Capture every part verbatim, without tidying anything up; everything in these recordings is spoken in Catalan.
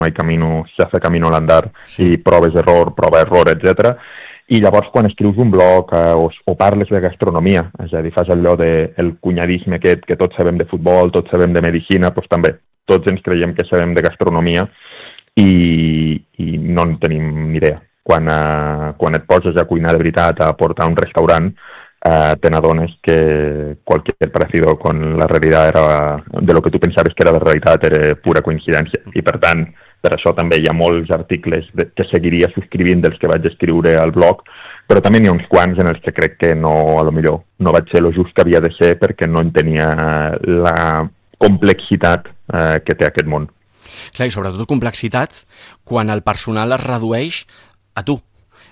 mai camino, se hace camino al andar, Sí. i proves error, prova error, etcètera. I llavors quan escrius un blog eh, o, o parles de gastronomia, és a dir, fas allò del de, cunyadisme aquest, que tots sabem de futbol, tots sabem de medicina, doncs també, tots ens creiem que sabem de gastronomia i, i no en tenim ni idea. Quan, eh, quan et poses a cuinar de veritat, a portar un restaurant, eh, te n'adones que cualquier parecido con la realidad era, de lo que tu pensaves que era de realitat, era pura coincidència. I per tant, per això també hi ha molts articles de, que seguiria subscrivint dels que vaig escriure al blog, però també n'hi ha uns quants en els que crec que no, a lo millor, no vaig ser lo just que havia de ser perquè no entenia la complexitat eh, que té aquest món. Clar, i sobretot complexitat quan el personal es redueix a tu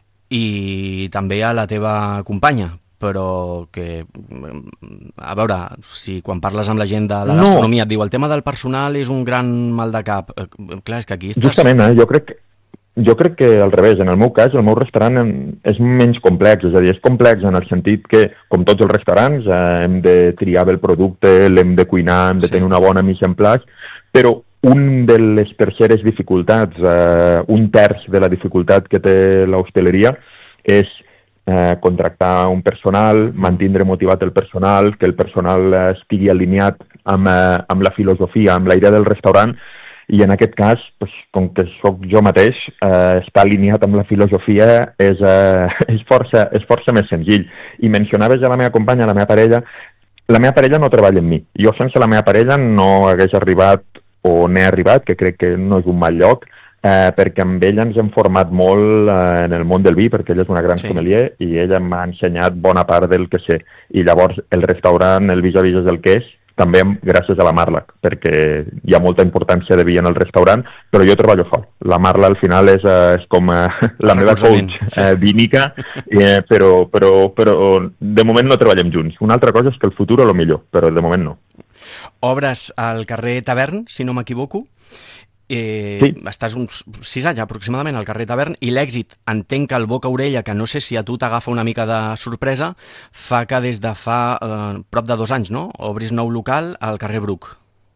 i també a la teva companya, però que, a veure, si quan parles amb la gent de la gastronomia no. et diu el tema del personal és un gran mal de cap, eh, clar, és que aquí estàs... Justament, eh? jo, crec, jo crec que al revés, en el meu cas, el meu restaurant és menys complex, és a dir, és complex en el sentit que, com tots els restaurants, eh, hem de triar bé el producte, l'hem de cuinar, hem de sí. tenir una bona mise en place, però un de les terceres dificultats, eh, un terç de la dificultat que té l'hostaleria és eh, contractar un personal, mantindre motivat el personal, que el personal estigui alineat amb, eh, amb la filosofia, amb la idea del restaurant, i en aquest cas, pues, com que sóc jo mateix, eh, estar alineat amb la filosofia és, eh, és, força, és força més senzill. I mencionaves a la meva companya, a la meva parella, la meva parella no treballa amb mi. Jo sense la meva parella no hagués arribat o n'he arribat, que crec que no és un mal lloc, eh, perquè amb ella ens hem format molt eh, en el món del vi, perquè ella és una gran sí. sommelier i ella m'ha ensenyat bona part del que sé. I llavors el restaurant, el vis-a-vis és el que és, també gràcies a la Marla, perquè hi ha molta importància de vi en el restaurant, però jo treballo sol. La Marla al final és, és com eh, la meva coach sí. eh, vínica, eh, però, però, però de moment no treballem junts. Una altra cosa és que el futur és el millor, però de moment no. Obres al carrer Tavern, si no m'equivoco. Eh, sí. Estàs uns sis anys aproximadament al carrer Tavern i l'èxit, entenc que el boca-orella, que no sé si a tu t'agafa una mica de sorpresa, fa que des de fa eh, prop de dos anys, no?, obris nou local al carrer Bruc.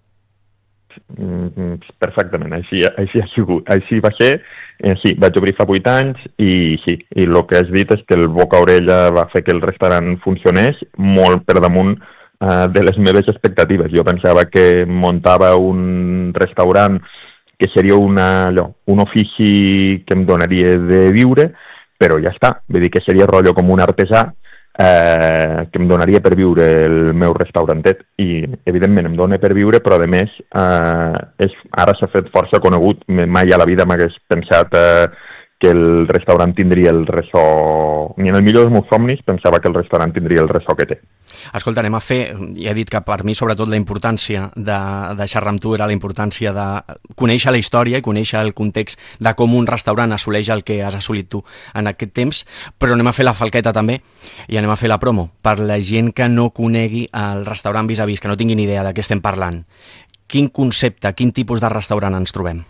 Mm, perfectament, així, així ha sigut. Així va ser, eh, sí, vaig obrir fa vuit anys i sí, i el que has dit és que el boca-orella va fer que el restaurant funcionés molt per damunt de les meves expectatives. Jo pensava que muntava un restaurant que seria una, allò, un ofici que em donaria de viure, però ja està. Vull dir que seria rotllo com un artesà eh, que em donaria per viure el meu restaurantet. I, evidentment, em dona per viure, però, a més, eh, és, ara s'ha fet força conegut. Mai a la vida m'hagués pensat eh, que el restaurant tindria el ressò... Ni en el millor dels meus somnis pensava que el restaurant tindria el ressò que té. Escolta, anem a fer... Ja he dit que per mi, sobretot, la importància de, de xerrar amb tu era la importància de conèixer la història i conèixer el context de com un restaurant assoleix el que has assolit tu en aquest temps, però anem a fer la falqueta també i anem a fer la promo. Per la gent que no conegui el restaurant vis-a-vis, que no tinguin idea de què estem parlant, quin concepte, quin tipus de restaurant ens trobem?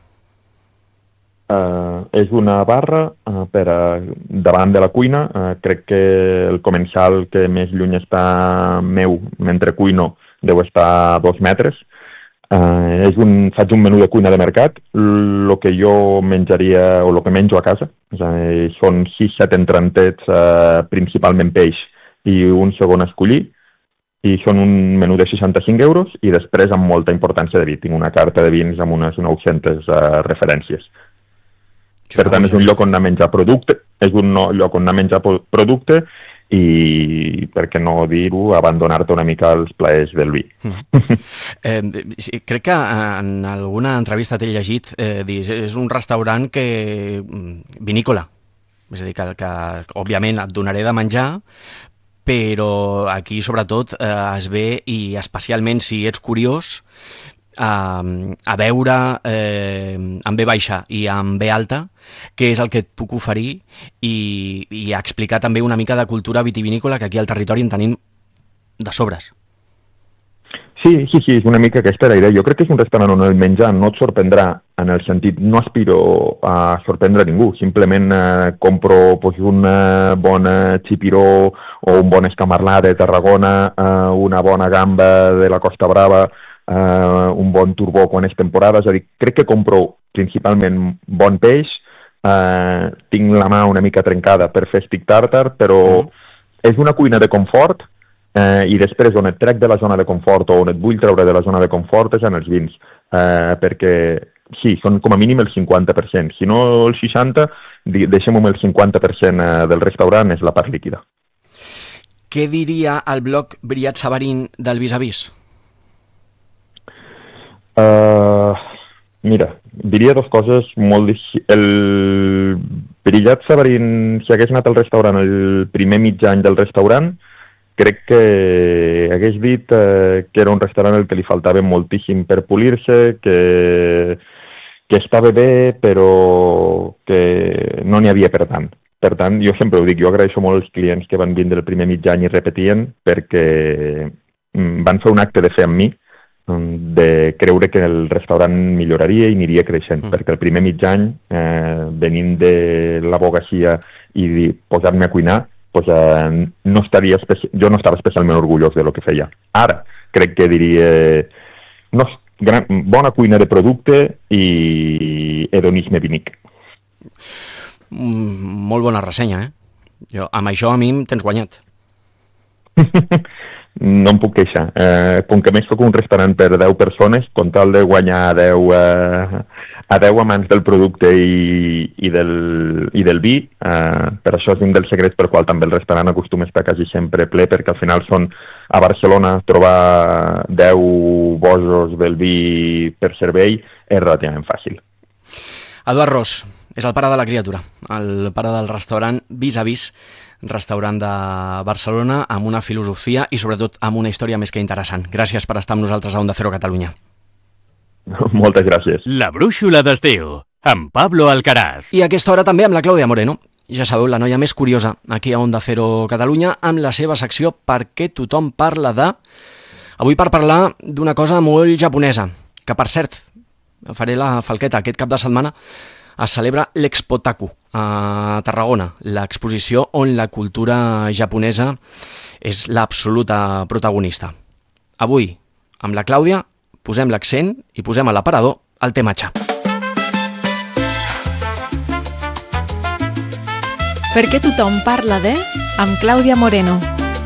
Uh, és una barra uh, per a, davant de la cuina. Uh, crec que el comensal que més lluny està meu mentre cuino deu estar a dos metres. Uh, és un, faig un menú de cuina de mercat. El que jo menjaria o el que menjo a casa és a dir, són sis set entrantets, uh, principalment peix i un segon escollir. I són un menú de seixanta-cinc euros i després amb molta importància de vi. Tinc una carta de vins amb unes nou-centes uh, referències. Per tant, és un lloc on anar a menjar producte, és un lloc on anar a menjar producte i, per què no dir-ho, abandonar-te una mica els plaers del vi. Mm. eh, sí, crec que en alguna entrevista t'he llegit, eh, dir, és un restaurant que vinícola, és a dir, que, que òbviament et donaré de menjar, però aquí sobretot eh, es ve, i especialment si ets curiós, A, a veure eh, en B baixa i en B alta què és el que et puc oferir i, i a explicar també una mica de cultura vitivinícola que aquí al territori en tenim de sobres. Sí, sí, sí, és una mica aquesta la idea. Jo crec que és un restaurant on el menjar no et sorprendrà en el sentit, no aspiro a sorprendre ningú, simplement eh, compro pues, una bona xipiró o un bon escamarlà de Tarragona, eh, una bona gamba de la Costa Brava, uh, un bon turbó quan és temporada, és a dir, crec que compro principalment bon peix, uh, tinc la mà una mica trencada per fer stick tartar, però mm. és una cuina de confort, uh, i després on et trec de la zona de confort o on et vull treure de la zona de confort és en els vins, uh, perquè sí, són com a mínim el cinquanta per cent, si no el seixanta per cent, deixem-ho amb el cinquanta per cent del restaurant, és la part líquida. Què diria el blog Brillat Sabarín del Vis a Vis? Uh, mira, diria dues coses molt... El Brillat Sabarín, si hagués anat al restaurant el primer mig any del restaurant, crec que hagués dit uh, que era un restaurant al que li faltava moltíssim per polir-se, que... que estava bé, però que no n'hi havia per tant. Per tant, jo sempre ho dic, jo agraeixo molt als clients que van vindre el primer mig any i repetien, perquè van fer un acte de fe amb mi, de creure que el restaurant milloraria i aniria creixent, mm. perquè el primer mig any, eh, venint de l'advocacia i posar-me a cuinar, pues, eh, no estaria jo no estava especialment orgullós de lo que feia. Ara, crec que diria... No, Gran, bona cuina de producte i hedonisme vinic. Mm, molt bona ressenya, eh? Jo, amb això a mi tens guanyat. No em puc queixar. Eh, com que més soc un restaurant per deu persones, com tal de guanyar a deu, eh, a deu amants del producte i, i, del, i del vi, eh, per això és un dels secrets per qual també el restaurant acostuma a estar quasi sempre ple, perquè al final són a Barcelona trobar deu bojos del vi per servei és relativament fàcil. Eduard Ros és el pare de la criatura, el pare del restaurant Vis a Vis, restaurant de Barcelona, amb una filosofia i sobretot amb una història més que interessant. Gràcies per estar amb nosaltres a Onda Cero Catalunya. Moltes gràcies. La brúixola d'estiu, amb Pablo Alcaraz. I a aquesta hora també amb la Clàudia Moreno. Ja sabeu, la noia més curiosa aquí a Onda Cero Catalunya, amb la seva secció Per què tothom parla de... Avui per parlar d'una cosa molt japonesa, que per cert, faré la falqueta, aquest cap de setmana es celebra l'Expotaku a Tarragona, l'exposició on la cultura japonesa és l'absoluta protagonista. Avui, amb la Clàudia, posem l'accent i posem a l'aparador el té matxa. Per què tothom parla de... amb Clàudia Moreno.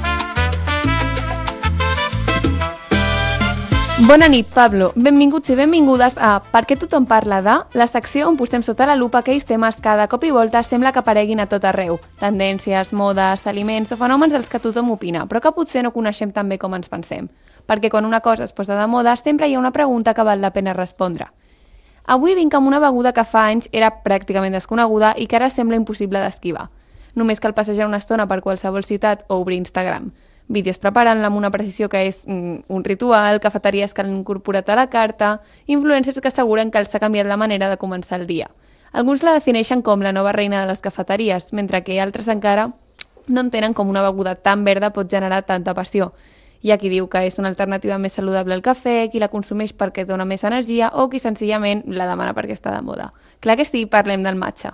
Bona nit, Pablo. Benvinguts i benvingudes a Per què tothom parla de, la secció on posem sota la lupa aquells temes que de cop i volta sembla que apareguin a tot arreu. Tendències, modes, aliments o fenòmens dels que tothom opina, però que potser no coneixem tan bé com ens pensem. Perquè quan una cosa es posa de moda sempre hi ha una pregunta que val la pena respondre. Avui vinc amb una beguda que fa anys era pràcticament desconeguda i que ara sembla impossible d'esquivar. Només cal passejar una estona per qualsevol ciutat o obrir Instagram. Vídeos preparant-la amb una precisió que és mm, un ritual, cafeteries que l'han incorporat a la carta, influencers que asseguren que els ha canviat la manera de començar el dia. Alguns la defineixen com la nova reina de les cafeteries, mentre que altres encara no entenen com una beguda tan verda pot generar tanta passió. Hi ha qui diu que és una alternativa més saludable al cafè, qui la consumeix perquè dona més energia o qui senzillament la demana perquè està de moda. Clar que sí, parlem del matcha.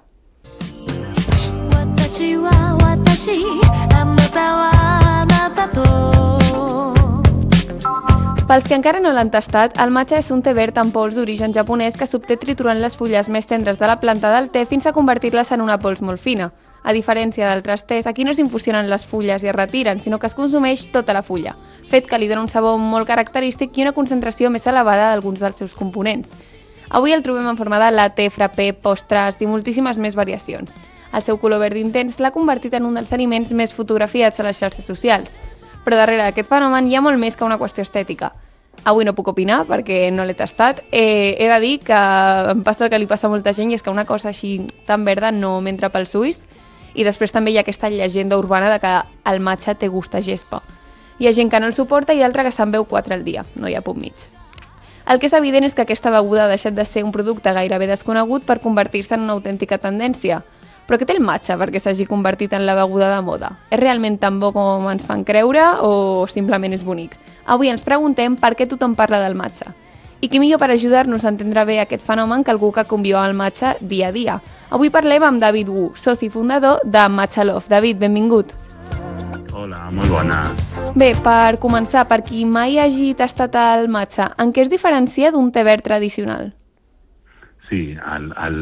Pels que encara no l'han tastat, el matcha és un té verd amb pols d'origen japonès que s'obté triturant les fulles més tendres de la planta del té fins a convertir-les en una pols molt fina. A diferència d'altres tés, aquí no s'infusionen les fulles i es retiren, sinó que es consumeix tota la fulla, fet que li dona un sabor molt característic i una concentració més elevada d'alguns dels seus components. Avui el trobem en forma de latte, frappé, postres i moltíssimes més variacions. El seu color verd intens l'ha convertit en un dels aliments més fotografiats a les xarxes socials. Però darrere d'aquest fenomen hi ha molt més que una qüestió estètica. Avui no puc opinar perquè no l'he tastat. Eh, he de dir que em passa el que li passa a molta gent i és que una cosa així tan verda no m'entra pels ulls. I després també hi ha aquesta llegenda urbana de que el matcha té gust a gespa. Hi ha gent que no el suporta i altra que se'n veu quatre al dia, no hi ha punt mig. El que és evident és que aquesta beguda ha deixat de ser un producte gairebé desconegut per convertir-se en una autèntica tendència. Però què té el matcha perquè s'hagi convertit en la beguda de moda? És realment tan bo com ens fan creure o simplement és bonic? Avui ens preguntem per què tothom parla del matcha. I qui millor per ajudar-nos a entendre bé aquest fenomen que algú que conviu amb el matcha dia a dia. Avui parlem amb David Wu, soci fundador de Matcha Love. David, benvingut. Hola, molt bona. Bé, per començar, per qui mai hagi tastat el matxa, en què es diferencia d'un té verd tradicional? Sí, el, el,